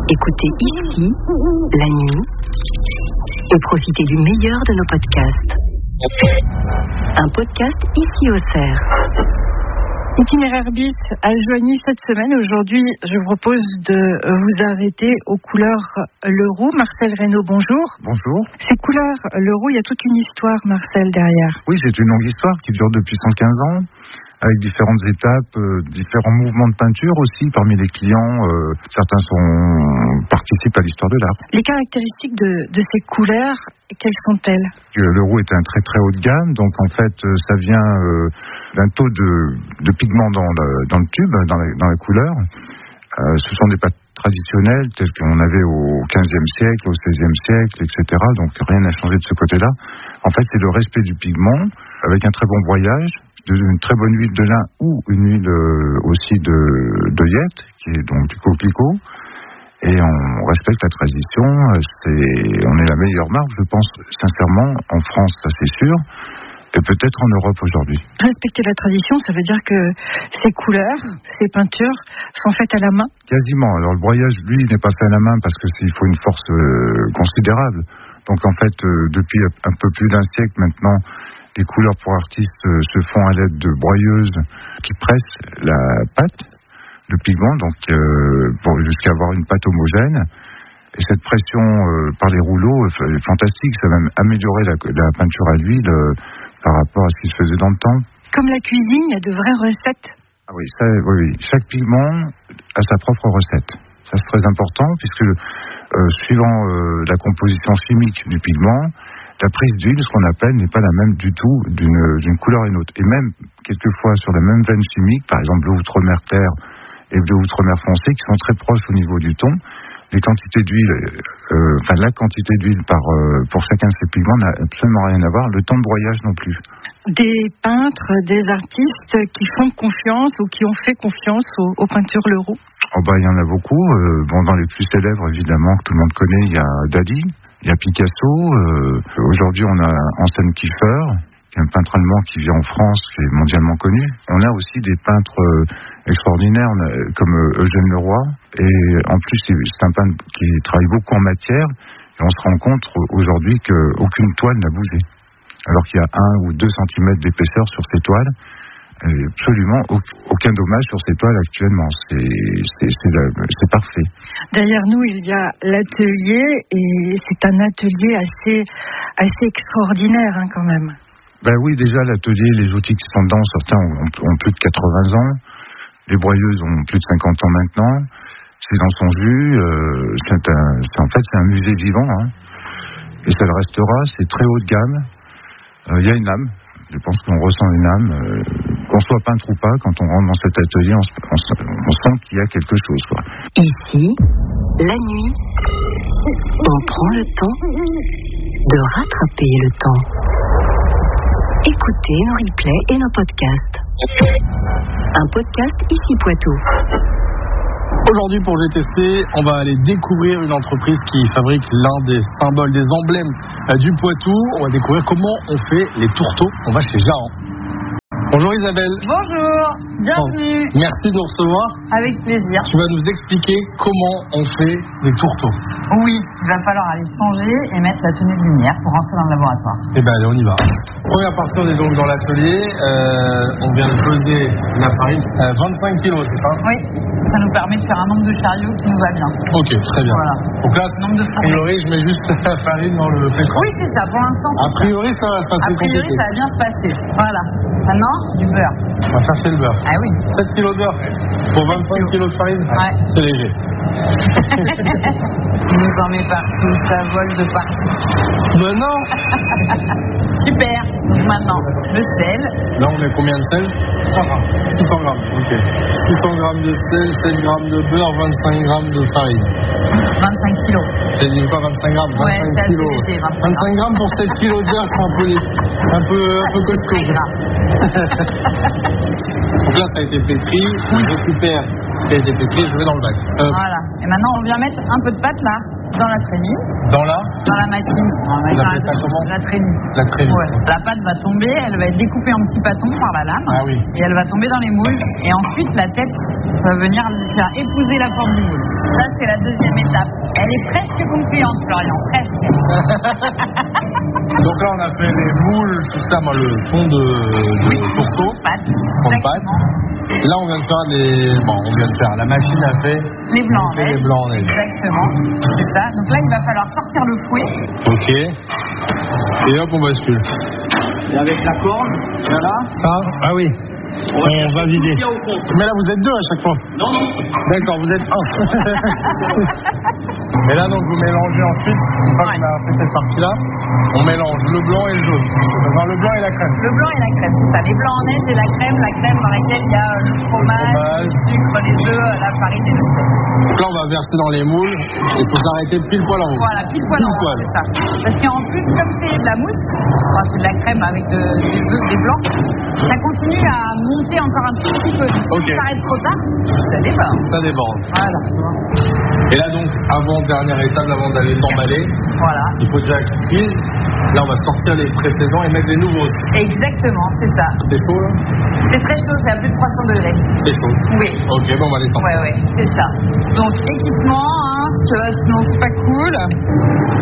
Écoutez ici, la nuit, et profitez du meilleur de nos podcasts. Un podcast ici au Cerf. Itinéraire bis à Joigny cette semaine. Aujourd'hui, je vous propose de vous arrêter aux couleurs Leroux. Marcel Reynaud, bonjour. Bonjour. Ces couleurs Leroux, il y a toute une histoire, Marcel, derrière. Oui, c'est une longue histoire qui dure depuis 115 ans, avec différentes étapes, différents mouvements de peinture aussi parmi les clients. Certains participent à l'histoire de l'art. Les caractéristiques de ces couleurs, quelles sont-elles ? Leroux est un très très haut de gamme, donc en fait ça vient d'un taux de pigment dans le tube, dans la couleur. Ce sont des pâtes traditionnelles telles qu'on avait au XVe siècle, au XVIe siècle, etc. Donc rien n'a changé de ce côté-là. En fait, c'est le respect du pigment avec un très bon broyage, une très bonne huile de lin ou une huile aussi de yette, qui est donc du coquelicot. Et on respecte la tradition. On est la meilleure marque, je pense sincèrement, en France, ça c'est sûr. Et peut-être en Europe aujourd'hui. Respecter la tradition, ça veut dire que ces couleurs, ces peintures sont faites à la main ? Quasiment. Alors le broyage, lui, n'est pas fait à la main parce qu'il faut une force considérable. Donc en fait, depuis un peu plus d'un siècle maintenant, les couleurs pour artistes se font à l'aide de broyeuses qui pressent la pâte, le pigment, donc jusqu'à avoir une pâte homogène. Et cette pression par les rouleaux est fantastique. Ça va même améliorer la peinture à l'huile par rapport à ce qui se faisait dans le temps. Comme la cuisine, il y a de vraies recettes. Ah oui, oui. Chaque pigment a sa propre recette. Ça, c'est très important puisque suivant la composition chimique du pigment, la prise d'huile, ce qu'on appelle, n'est pas la même du tout d'une couleur à une autre. Et même, quelquequefois, sur la même veine chimique, par exemple bleu outremer clair et bleu outremer foncé, qui sont très proches au niveau du ton, les quantités d'huile, la quantité d'huile pour chacun de ces pigments n'a absolument rien à voir, le temps de broyage non plus. Des peintres, des artistes qui font confiance ou qui ont fait confiance aux peintures Leroux ? Il y en a beaucoup. Dans les plus célèbres, évidemment, que tout le monde connaît, il y a Dali, il y a Picasso. Aujourd'hui, on a Anselm Kiefer, qui est un peintre allemand qui vit en France, qui est mondialement connu. On a aussi des peintres extraordinaires comme Eugène Leroy. Et en plus, c'est un peintre qui travaille beaucoup en matière. Et on se rend compte aujourd'hui qu'aucune toile n'a bougé. Alors qu'il y a 1 ou 2 centimètres d'épaisseur sur ces toiles. Absolument aucun dommage sur ces toiles actuellement. C'est parfait. Derrière nous, il y a l'atelier. Et c'est un atelier assez extraordinaire quand même. Oui, déjà l'atelier, les outils qui sont dedans, certains ont plus de 80 ans. Les broyeuses ont plus de 50 ans maintenant. C'est dans son jus. C'est un musée vivant. Et ça le restera. C'est très haut de gamme. Il y a une âme. Je pense qu'on ressent une âme. Qu'on soit peintre ou pas, quand on rentre dans cet atelier, on sent qu'il y a quelque chose. Ici, la nuit, on prend le temps de rattraper le temps. Écoutez nos replays et nos podcasts. Un podcast ici Poitou. Aujourd'hui pour GTC, on va aller découvrir une entreprise qui fabrique l'un des symboles, des emblèmes du Poitou. On va découvrir comment on fait les tourteaux. On va chez Jaran. Bonjour Isabelle. Bonjour, bienvenue. Merci de nous recevoir. Avec plaisir. Tu vas nous expliquer comment on fait des tourteaux. Oui, il va falloir aller changer et mettre la tenue de lumière pour rentrer dans le laboratoire. Allez, on y va. Première partie, on est donc dans l'atelier. On vient de peser la farine. 25 kilos, c'est ça ? Oui, ça nous permet de faire un nombre de chariots qui nous va bien. Ok, très bien. Voilà. Donc là, nombre de a priori, je mets juste la farine dans le pétrin. Oui, c'est ça, pour l'instant. A priori, ça va se passer. A priori, ça va bien se passer. Voilà. Maintenant, du beurre. On va chercher le beurre. Ah oui. 7 kilos de beurre pour 25 kilos de farine. Ouais. C'est léger. Il nous en met partout, ça vole de partout. Non. Super. Donc maintenant, le sel. Là, on met combien de sel ? 600 grammes. Ok. 600 grammes de sel, 7 grammes de beurre, 25 grammes de farine. 25 kilos. J'ai dit quoi, 25 grammes 25 ouais, c'est kilos. assez léger. 25 grammes pour 7 kilos de beurre, c'est un peu costaud. Très gras. Donc là, ça a été pétri. Je récupère ce qui a été pétri et je mets dans le bac. Voilà. Et maintenant, on vient mettre un peu de pâte là. dans la trémie. Dans la machine. Vous appelez ça comment? La trémie. La trémie. Ouais. La pâte va tomber, elle va être découpée en petits pâtons par la lame. Ah oui. Et elle va tomber dans les moules. Et ensuite, la tête va venir faire épouser la forme du moule. Ça, c'est la deuxième étape. Elle est presque concluante, Florian. Presque. Donc là, on a fait les moules, tout ça, le fond de tourteau. Pâte. Fond de pâte. Là, on vient de faire la machine a fait les blancs en neige. Les blancs en neige. Exactement. C'est ça. Donc là, il va falloir sortir le fouet. Ok. Et hop, on bascule. Et avec la corde, voilà. Ça? Ah oui. On va vider. Mais là, vous êtes deux à chaque fois. Non. D'accord, vous êtes un. Et là, donc, vous mélangez ensuite, une fois qu'on a fait cette partie-là, on mélange le blanc et le jaune. Enfin, le blanc et la crème. Le blanc et la crème, c'est ça. Les blancs en neige et la crème dans laquelle il y a le fromage, le sucre, les œufs, la farine et le sel. Donc là, on va verser dans les moules. Il faut s'arrêter pile poil en haut. Voilà, pile poil en haut, c'est ça. Parce qu'en plus, comme c'est de la mousse, c'est de la crème avec des œufs, des blancs, ça continue à monter encore un tout petit peu. Si on s'arrête trop tard, ça déborde. Ça déborde. Voilà. Et là, donc, dernière étape, avant d'aller l'emballer, voilà. Il faut déjà qu'ils cuisent. Là, on va sortir les précédents et mettre les nouveaux. Exactement, c'est ça. C'est chaud, là? C'est très chaud, c'est à plus de 300 degrés. C'est chaud? Oui. Ok, bon, on va les sortir. Ouais, c'est ça. Donc, équipement, sinon c'est pas cool.